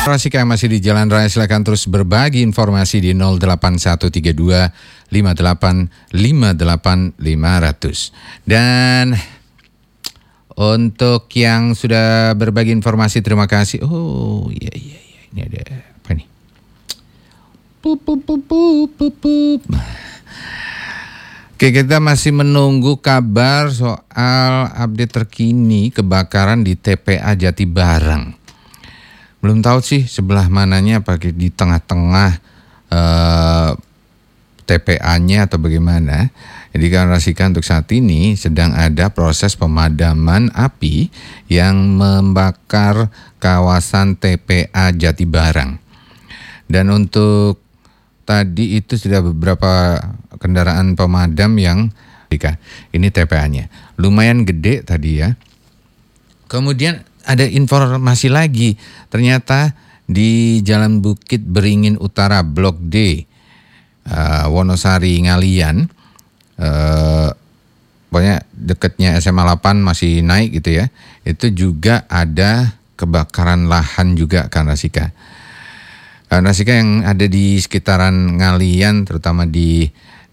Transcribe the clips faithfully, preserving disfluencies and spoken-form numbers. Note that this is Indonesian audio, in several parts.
Rasika yang masih di Jalan Raya, silakan terus berbagi informasi di nol delapan satu tiga dua lima delapan lima delapan lima nol nol. Dan untuk yang sudah berbagi informasi, terima kasih. Oh iya iya iya, ini ada apa nih? Pup pup pup pup pup pup. Oke, kita masih menunggu kabar soal update terkini kebakaran di T P A Jatibarang. Belum tahu sih sebelah mananya, apakah di tengah-tengah uh, T P A-nya atau bagaimana. Jadi kan Rasika untuk saat ini sedang ada proses pemadaman api yang membakar kawasan T P A Jatibarang. Dan untuk tadi itu sudah beberapa kendaraan pemadam yang ini T P A-nya. Lumayan gede tadi ya. Kemudian ada informasi lagi, ternyata di Jalan Bukit Beringin Utara Blok D, uh, Wonosari Ngalian, uh, pokoknya dekatnya S M A delapan masih naik gitu ya, itu juga ada kebakaran lahan juga kan Rasika. Uh, Rasika yang ada di sekitaran Ngalian, terutama di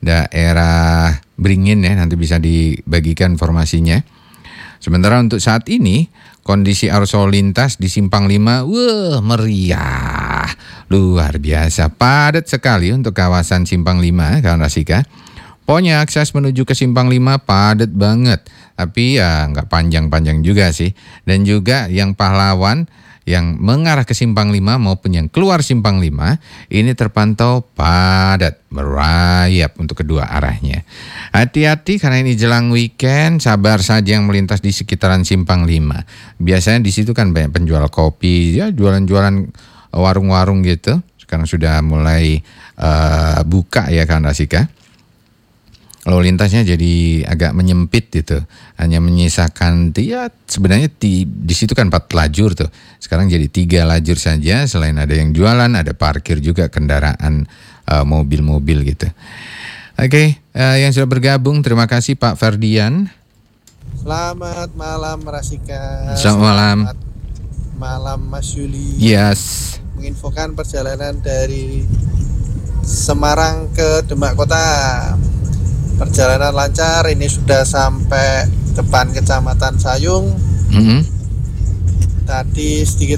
daerah Beringin ya, nanti bisa dibagikan informasinya. Sementara untuk saat ini kondisi arus lalu lintas di Simpang lima, wah meriah, luar biasa, padat sekali untuk kawasan Simpang lima, kawan Rasika. Pokoknya akses menuju ke Simpang lima padat banget, tapi ya nggak panjang-panjang juga sih. Dan juga yang Pahlawan yang mengarah ke Simpang lima maupun yang keluar Simpang lima ini terpantau padat, merayap untuk kedua arahnya. Hati-hati karena ini jelang weekend, sabar saja yang melintas di sekitaran Simpang lima. Biasanya di situ kan banyak penjual kopi, ya jualan-jualan warung-warung gitu. Sekarang sudah mulai uh, buka ya kan Rasika. Lalu lintasnya jadi agak menyempit gitu, hanya menyisakan ya sebenarnya di, di situ kan empat lajur tuh, sekarang jadi tiga lajur saja. Selain ada yang jualan, ada parkir juga kendaraan uh, mobil-mobil gitu. Oke, uh, yang sudah bergabung terima kasih Pak Ferdian. Selamat malam Rasika. Selamat malam. Selamat malam Mas Yuli. Yes. Menginfokan perjalanan dari Semarang ke Demak Kota. Perjalanan lancar, ini sudah sampai depan Kecamatan Sayung. Mm-hmm. Tadi sedikit